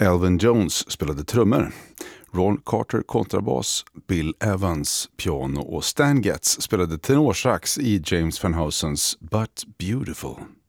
Elvin Jones spelade trummor. Ron Carter kontrabas, Bill Evans piano och Stan Getz spelade tenorsax i James Van Housens But Beautiful.